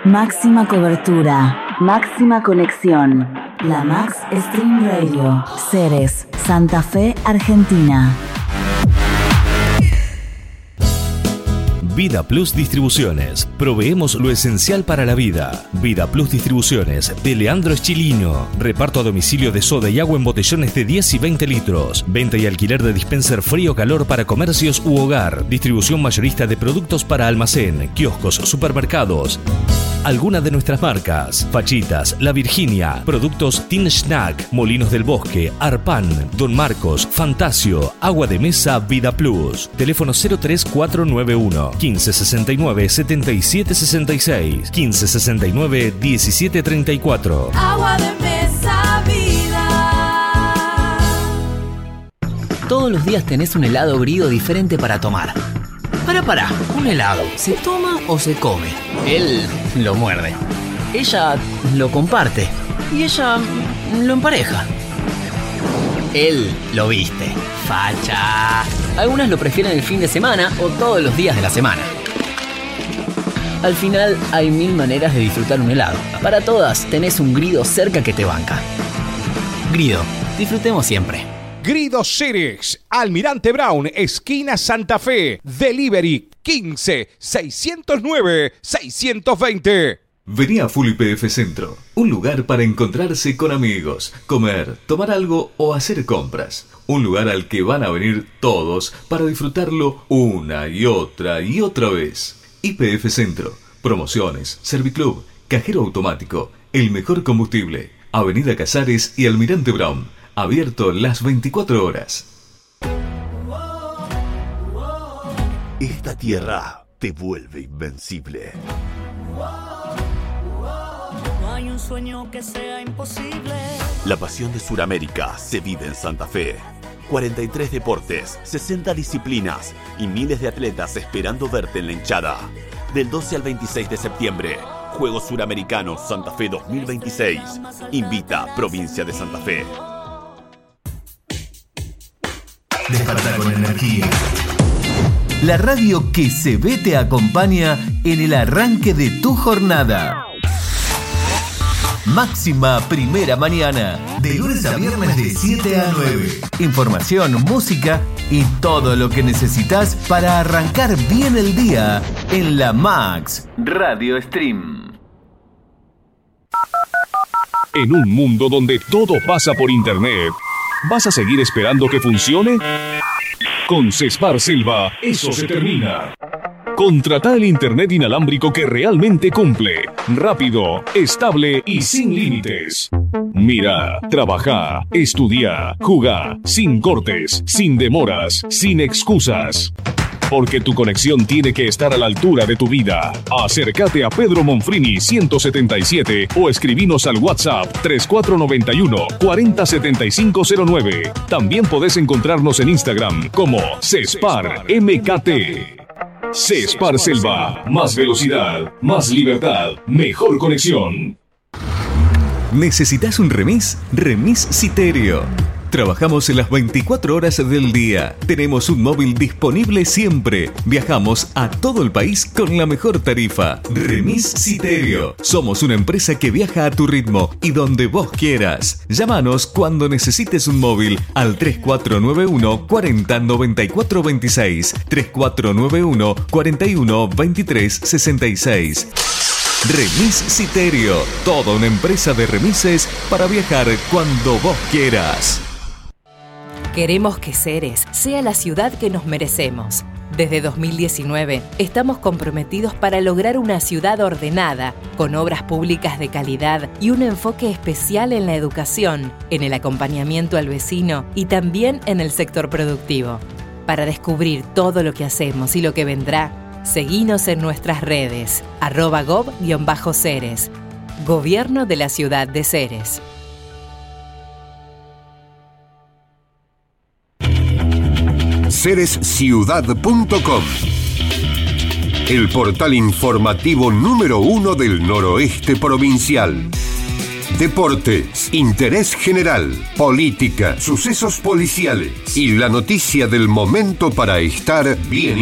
Máxima cobertura, máxima conexión. La Max Stream Radio. Ceres, Santa Fe, Argentina. Vida Plus Distribuciones. Proveemos lo esencial para la vida. Vida Plus Distribuciones de Leandro Eschilino. Reparto a domicilio de soda y agua en botellones de 10 y 20 litros. Venta y alquiler de dispenser frío-calor para comercios u hogar. Distribución mayorista de productos para almacén, kioscos, supermercados. Algunas de nuestras marcas: Fachitas, La Virginia, Productos Tin Snack, Molinos del Bosque, Arpan, Don Marcos, Fantasio, Agua de Mesa, Vida Plus. Teléfono 03491 1569 7766 1569 1734. Agua de Mesa, vida. Todos los días tenés un helado Grido diferente para tomar. Pará, ¿un helado se toma o se come? Él lo muerde. Ella lo comparte. Y ella lo empareja. Él lo viste. Facha. Algunas lo prefieren el fin de semana o todos los días de la semana. Al final hay 1000 maneras de disfrutar un helado. Para todas tenés un Grido cerca que te banca. Grido, disfrutemos siempre. Grido Ceres, Almirante Brown, esquina Santa Fe. Delivery 15 609 620. Vení a Full YPF Centro, un lugar para encontrarse con amigos, comer, tomar algo o hacer compras. Un lugar al que van a venir todos para disfrutarlo una y otra vez. YPF Centro, promociones, Serviclub, cajero automático, el mejor combustible, Avenida Casares y Almirante Brown. Abierto las 24 horas. Esta tierra te vuelve invencible. No hay un sueño que sea imposible. La pasión de Sudamérica se vive en Santa Fe. 43 deportes, 60 disciplinas y miles de atletas esperando verte en la hinchada. Del 12 al 26 de septiembre, Juegos Suramericanos Santa Fe 2026. Invita Provincia de Santa Fe. Despertar con energía. La radio que se ve te acompaña en el arranque de tu jornada. Máxima Primera Mañana, de lunes a viernes de 7 a 9. Información, música y todo lo que necesitas para arrancar bien el día en la Max Radio Stream. En un mundo donde todo pasa por internet, ¿vas a seguir esperando que funcione? Con Cespar Selva, eso se termina. Contrata el internet inalámbrico que realmente cumple. Rápido, estable y sin límites. Mira, trabaja, estudia, juega, sin cortes, sin demoras, sin excusas. Porque tu conexión tiene que estar a la altura de tu vida. Acércate a Pedro Monfrini 177 o escribinos al WhatsApp 3491 407509. También podés encontrarnos en Instagram como Cespar MKT. Cespar Selva, más velocidad, más libertad, mejor conexión. ¿Necesitas un remis? Remis Citerio. Trabajamos en las 24 horas del día. Tenemos un móvil disponible siempre. Viajamos a todo el país con la mejor tarifa. Remis Citerio. Somos una empresa que viaja a tu ritmo y donde vos quieras. Llámanos cuando necesites un móvil al 3491 40 94 26, 3491 41 23 66. Remis Citerio. Toda una empresa de remises para viajar cuando vos quieras. Queremos que Ceres sea la ciudad que nos merecemos. Desde 2019 estamos comprometidos para lograr una ciudad ordenada, con obras públicas de calidad y un enfoque especial en la educación, en el acompañamiento al vecino y también en el sector productivo. Para descubrir todo lo que hacemos y lo que vendrá, seguinos en nuestras redes, @gov_Ceres. Gobierno de la Ciudad de Ceres. ceresciudad.com, el portal informativo número 1 del noroeste provincial. Deportes, interés general, política, sucesos policiales y la noticia del momento para estar bien